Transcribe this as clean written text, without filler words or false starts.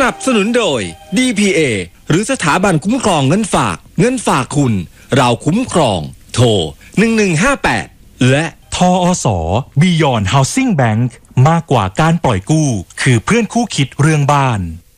นับสนุนโดย DPA หรือสถาบันคุ้มครองเงินฝากคุณเราคุ้มครองโทร1158และทอส Beyond Housing Bank มากกว่าการปล่อยกู้คือเพื่อนคู่คิดเรื่องบ้าน